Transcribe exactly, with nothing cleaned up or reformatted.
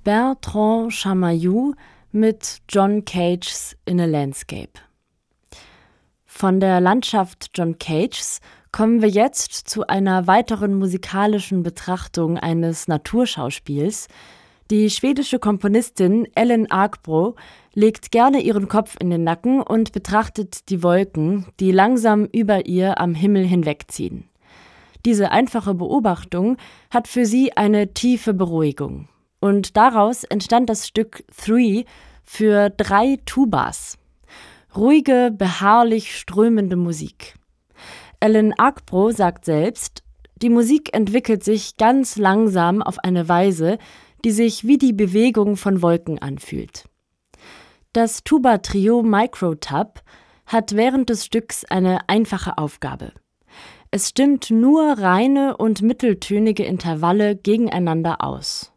Bertrand Chamayou mit John Cages In a Landscape. Von der Landschaft John Cages kommen wir jetzt zu einer weiteren musikalischen Betrachtung eines Naturschauspiels. Die schwedische Komponistin Ellen Arkbro legt gerne ihren Kopf in den Nacken und betrachtet die Wolken, die langsam über ihr am Himmel hinwegziehen. Diese einfache Beobachtung hat für sie eine tiefe Beruhigung. Und daraus entstand das Stück Three für drei Tubas. Ruhige, beharrlich strömende Musik. Ellen Arkbro sagt selbst, die Musik entwickelt sich ganz langsam auf eine Weise, die sich wie die Bewegung von Wolken anfühlt. Das Tuba-Trio Microtub hat während des Stücks eine einfache Aufgabe. Es stimmt nur reine und mitteltönige Intervalle gegeneinander aus.